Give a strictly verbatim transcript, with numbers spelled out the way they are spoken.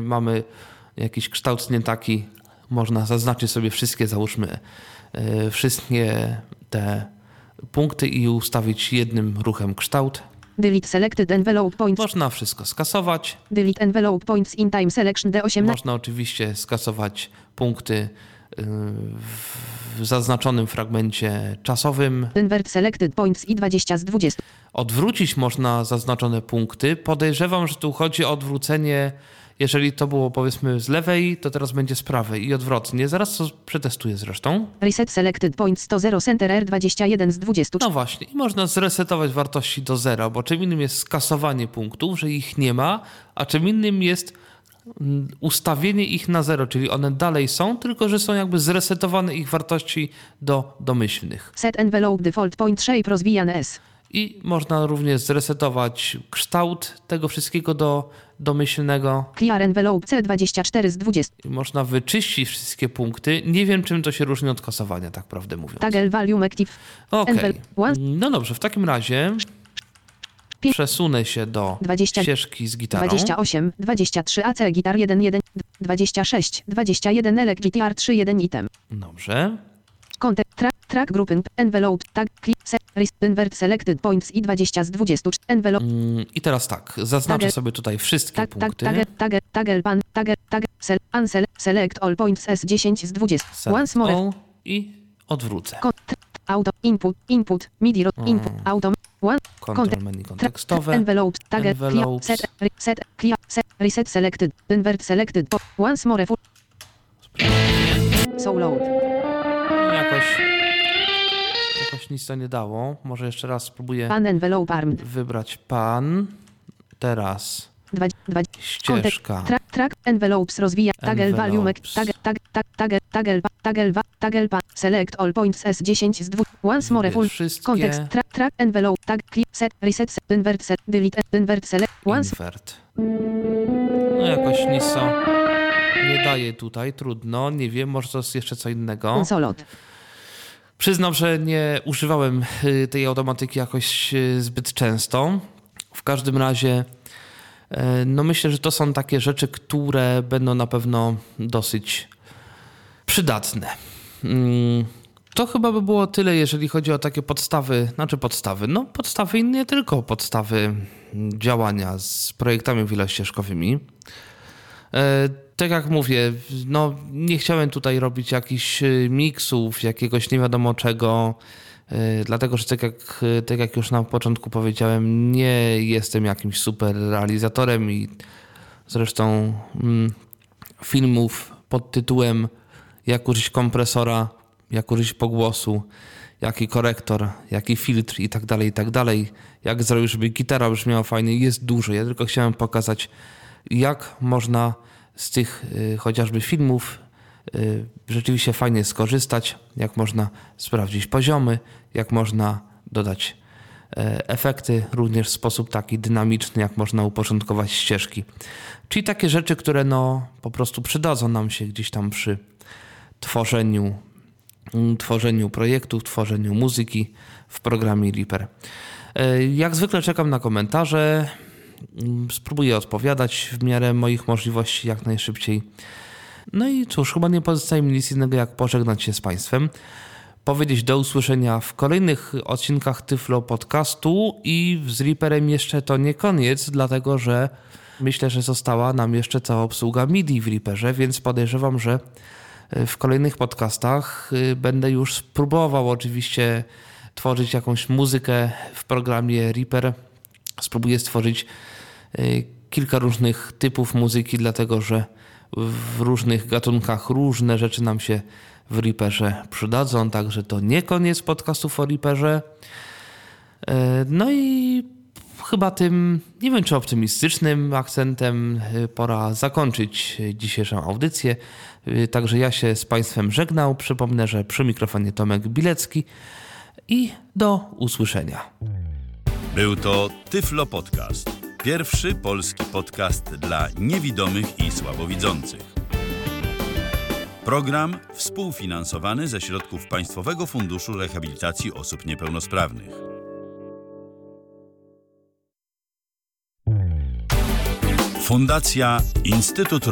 mamy jakiś kształt nie taki, można zaznaczyć sobie wszystkie, załóżmy, yy, wszystkie te punkty i ustawić jednym ruchem kształt. Delete selected envelope points. Można wszystko skasować. Delete envelope points in time selection D osiemnaście. Można oczywiście skasować punkty w zaznaczonym fragmencie czasowym. Invert selected points i dwadzieścia z dwudziestu. Odwrócić można zaznaczone punkty. Podejrzewam, że tu chodzi o odwrócenie, jeżeli to było powiedzmy z lewej, to teraz będzie z prawej i odwrotnie. Zaraz to przetestuję zresztą. Reset selected points sto zero center R dwadzieścia jeden z dwudziestu. No właśnie, i można zresetować wartości do zera, bo czym innym jest skasowanie punktów, że ich nie ma, a czym innym jest ustawienie ich na zero, czyli one dalej są, tylko że są jakby zresetowane ich wartości do domyślnych. Set envelope default point shape rozwijane S. I można również zresetować kształt tego wszystkiego do domyślnego. Clear envelope C dwadzieścia cztery z dwudziestu. I można wyczyścić wszystkie punkty. Nie wiem, czym to się różni od kasowania, tak prawdę mówiąc. Toggle volume active. Okej. Okay. No dobrze, w takim razie przesunę się do dwadzieścia, ścieżki z gitarą. dwadzieścia osiem, dwadzieścia trzy A C gitar jeden jeden, dwadzieścia sześć, dwadzieścia jeden Elek G T R trzy jeden item. Dobrze. Content, track, track grouping, envelope, tag, click, set, invert selected points i dwadzieścia z dwudziestu, envelope. Mm, I teraz tak, zaznaczę tagger, sobie tutaj wszystkie tag, punkty. Tagger, tagger, tagger, pan, tagger, tagger, sel, unsel, select all points S dziesięć z dwudziestu. Select Once more. all i odwrócę. Con, t, auto, input, input, midi, mm. input, auto, one, control menu kontekstowe. Envelopes, tagger, envelopes. clear, set, set, clear, set, reset selected, invert selected, once more. So load. Jakoś, jakoś nic to nie dało. Może jeszcze raz spróbuję pan envelope armed. wybrać pan. Teraz dwa, dwa, ścieżka. Track, track, envelopes rozwija. Toggle volume. Taggle, tag, tag, taggle, taggle, taggle, taggle, pan. Select all points S dziesięć z dwudziestu. Once more full. Context. Track, track, envelope. Tag, clear, set, reset, set, invert, set, delete, invert, select. Once. Invert. No jakoś nic to nie daje tutaj. Trudno. Nie wiem, może to jest jeszcze co innego. Konsolot. Przyznam, że nie używałem tej automatyki jakoś zbyt często. W każdym razie no myślę, że to są takie rzeczy, które będą na pewno dosyć przydatne. To chyba by było tyle, jeżeli chodzi o takie podstawy, znaczy podstawy, no podstawy i nie tylko podstawy działania z projektami wielościeżkowymi. Tak jak mówię, no nie chciałem tutaj robić jakichś miksów, jakiegoś nie wiadomo czego, dlatego że tak jak, tak jak już na początku powiedziałem, nie jestem jakimś super realizatorem i zresztą mm, filmów pod tytułem jak użyć kompresora, jak użyć pogłosu, jaki korektor, jaki filtr i tak dalej, i tak dalej, jak zrobić, żeby gitara brzmiała fajnie, jest dużo. Ja tylko chciałem pokazać, jak można z tych y, chociażby filmów y, rzeczywiście fajnie skorzystać, jak można sprawdzić poziomy, jak można dodać y, efekty, również w sposób taki dynamiczny, jak można uporządkować ścieżki. Czyli takie rzeczy, które no po prostu przydadzą nam się gdzieś tam przy tworzeniu, y, tworzeniu projektów, tworzeniu muzyki w programie Reaper. Y, jak zwykle czekam na komentarze. Spróbuję odpowiadać w miarę moich możliwości jak najszybciej. No i cóż, chyba nie pozostaje mi nic innego jak pożegnać się z Państwem. Powiedzieć do usłyszenia w kolejnych odcinkach Tyflo Podcastu i z Reaperem jeszcze to nie koniec, dlatego że myślę, że została nam jeszcze cała obsługa MIDI w Reaperze, więc podejrzewam, że w kolejnych podcastach będę już spróbował oczywiście tworzyć jakąś muzykę w programie Reaper. Spróbuję stworzyć kilka różnych typów muzyki, dlatego że w różnych gatunkach różne rzeczy nam się w Reaperze przydadzą, także to nie koniec podcastów o Reaperze. No i chyba tym, nie wiem czy optymistycznym akcentem pora zakończyć dzisiejszą audycję. Także ja się z Państwem żegnał. Przypomnę, że przy mikrofonie Tomek Bilecki i do usłyszenia. Był to Tyflo Podcast. Pierwszy polski podcast dla niewidomych i słabowidzących. Program współfinansowany ze środków Państwowego Funduszu Rehabilitacji Osób Niepełnosprawnych. Fundacja Instytut